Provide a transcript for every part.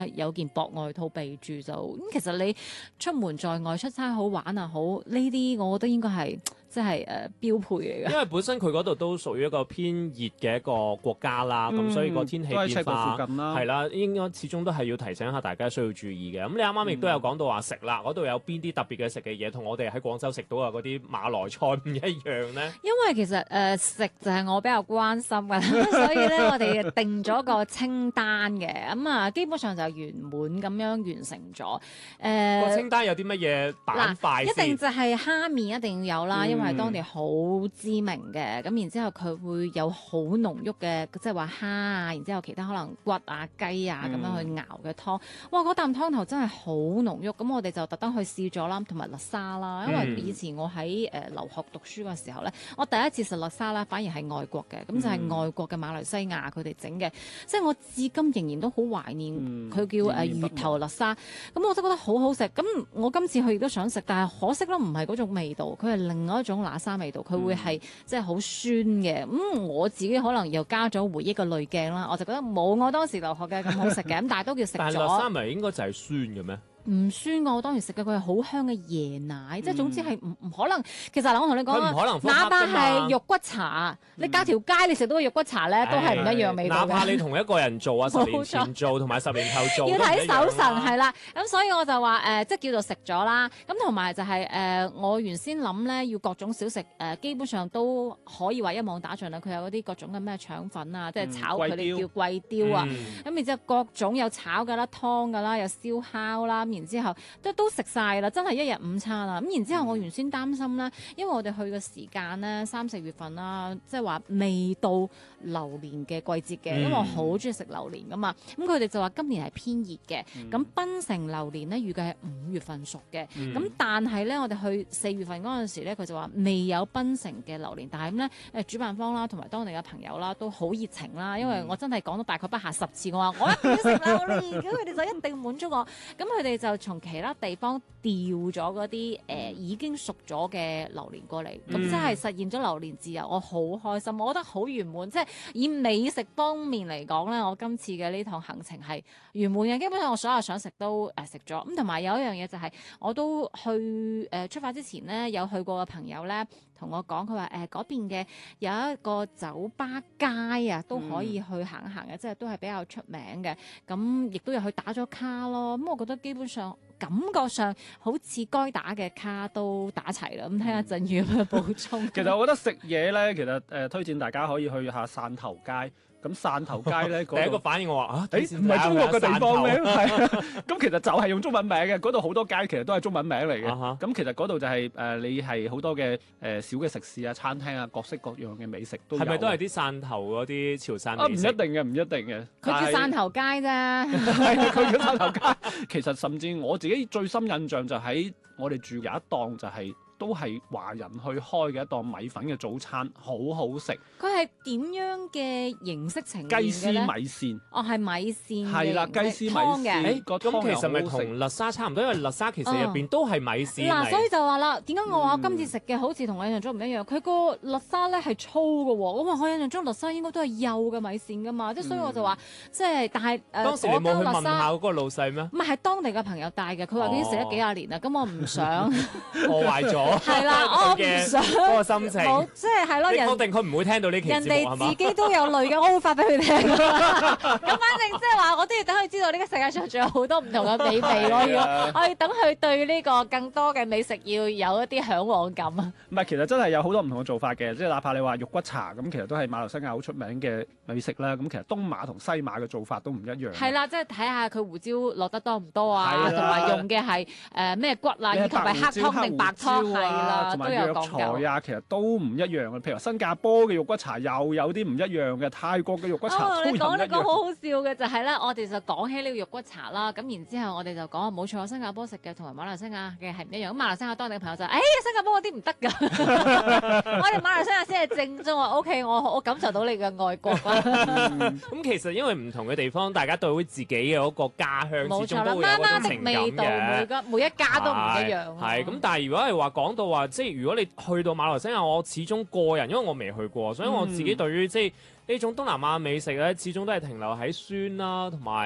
有件薄外套備住就咁。其實你出門在外出差好玩啊，好呢啲，我覺得應該係即係標配嚟嘅。 因為本身佢嗰度都屬於一個偏熱嘅一個國家啦，咁、所以個天氣變化附近啦， 係啦，應該始終都係要提醒下大家需要注意嘅。咁你啱啱亦都有講到話食啦，嗰度有邊啲特別嘅食嘅嘢，同我哋喺廣州食到嘅嗰啲馬來菜唔一樣咧？ 因為其實食就係我比較關心嘅，所以咧我哋定咗個清單嘅，咁啊基本上就圓滿咁樣完成咗。 個清單有啲乜嘢板塊一定先？ 就係蝦麵一定要有啦，因為當地好知名嘅。咁然之後佢會有好濃郁嘅，即係話蝦啊，然之後其他可能骨啊、雞啊咁樣去熬嘅湯。哇！嗰啖湯頭真係好濃郁，咁我哋就特登去試咗啦，同埋叻沙啦。因為以前我喺留學讀書嘅時候咧，我第一次食叻沙啦，反而係外國嘅，咁就係外國嘅馬來西亞佢哋整嘅，即係我至今仍然都好懷念佢叫魚頭叻沙。咁我真覺得好好食。咁我今次去亦都想食，但係可惜啦，唔係嗰種味道，佢係另外一種叻沙味道，佢會係即係好酸嘅。我自己可能又加咗回憶嘅濾鏡啦，我就覺得冇我當時留學嘅咁好食嘅，咁但係都叫食但係辣沙咗。 咪應該就係酸嘅咩？ 唔酸㗎，我當時食嘅佢係好香嘅椰奶，即係總之係唔可能。其實嗱，我同你講啊佢唔可能， 哪怕複刻㗎嘛係肉骨茶，你隔條街你食到個肉骨茶咧，都係唔一樣味道嘅。 哪怕你同一個人做啊，10年前做同埋10年後做， 要睇手神係係啦，咁所以我就話即係叫做食咗啦。咁同埋就係我原先諗咧要各種小食基本上都可以話一網打盡啦。佢有嗰啲各種嘅咩腸粉啊，即係炒佢哋叫貴雕啊。咁然之後各種有炒㗎啦、湯㗎啦、有燒烤啦，咁然之後都食晒啦，真係一日午餐啦。咁然之後我原先擔心咧，因為我哋去嘅時間咧3、4月份啦，即係話未到榴蓮嘅季節嘅，因為我好中意食榴蓮噶嘛。咁佢哋就話今年係偏熱嘅，咁檳城榴蓮咧預計係5月份熟嘅。咁但係咧我哋去4月份嗰陣時咧，佢就話未有檳城嘅榴蓮，但係咁咧主辦方啦同埋當地嘅朋友啦都好熱情啦，因為我真係講到大概不下10次，我話我一定要食榴蓮，咁佢哋就一定滿足我。咁佢哋就從其他地方調咗嗰啲已經熟咗嘅榴蓮過嚟，咁即係實現咗榴蓮自由，我好開心，我覺得好圓滿。即係以美食方面嚟講咧，我今次嘅呢趟行程係圓滿嘅，基本上我所有想食都食咗。咁同埋有一樣嘢就係，我都去出發之前咧，有去過嘅朋友咧同我講，佢話嗰邊嘅有一個酒吧街啊，都可以去行一行嘅，即係都係比較出名嘅。咁亦都有去打咗卡咯。咁我覺得基本上感覺上好似該打嘅卡都打齊啦。咁睇下陣宇有咩補充。 其實我覺得食嘢咧，其實推薦大家可以去下汕頭街。咁汕頭街咧， 第一個反應我話唔係中國嘅地方咩？係咁其實就係用中文名嘅，嗰度好多街其實都係中文名嚟嘅。咁其實嗰度就係你係好多嘅小嘅食肆啊、餐廳啊，各式各樣嘅美食都有。 係咪都係啲汕頭嗰啲潮汕啊，唔美食？ 一定嘅，唔一定嘅。 佢叫汕頭街啫。 係佢叫汕頭街。其實甚至我自己最深印象就喺我哋住有一檔就係。都係華人去開嘅一檔米粉嘅早餐，好好食。 佢係點樣嘅形式呈現嘅咧？ 雞絲米線。 哦，係米線。 係啦，雞絲米線。 咁其實咪同叻沙差唔多，因為叻沙其實入邊都係米線。 嗱，所以就話啦，點解我話今次食嘅好似同我印象中唔一樣？佢個叻沙咧係粗嘅喎，咁我印象中叻沙應該都係幼嘅米線噶嘛，即係所以我就話，即係但係當時你冇去問下嗰個老細咩？ 唔係當地嘅朋友帶嘅，佢話已經食咗幾廿年啦，咁我唔想破壞咗。 係啦，我唔想嗰個心情， 即係係咯， 你確定佢唔會聽到呢期節目係嘛？ 人哋自己都有淚嘅，我會發俾佢聽。咁反正即係話，我都要等佢知道呢個世界上仲有好多唔同嘅美味咯。我要等佢對呢個更多嘅美食要有一啲嚮往感啊。 唔係，其實真係有好多唔同嘅做法嘅，即係哪怕你話肉骨茶咁，其實都係馬來西亞好出名嘅美食啦。咁其實東馬同西馬嘅做法都唔一樣。 係啦，即係睇下佢胡椒落得多唔多啊，同埋用嘅係咩骨啊，以及係黑湯定白湯係啦，都有講究啊，其實都唔一樣嘅。譬如話新加坡嘅肉骨茶又有啲唔一樣嘅，泰國嘅肉骨茶都有唔一樣。 你講呢個好好笑嘅就係咧，我哋就講起呢個肉骨茶啦。咁然之後我哋就講冇錯，新加坡食嘅同埋馬來西亞嘅係唔一樣。咁馬來西亞當地嘅朋友就新加坡嗰啲唔得㗎，我哋馬來西亞先係正宗啊。OK，我感受到你嘅愛國啦。 咁其實因為唔同嘅地方，大家對於自己嘅嗰個家鄉， 冇錯啦， 始終都會有嗰種媽媽的情味道， 感嘅。 每一家都唔一樣。 係咁，但係如果係話講到話，即係如果你去到馬來西亞，我始終個人，因為我未去過，所以我自己對於即係呢種東南亞美食咧，始終都係停留喺酸啦，同埋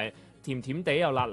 甜甜地又辣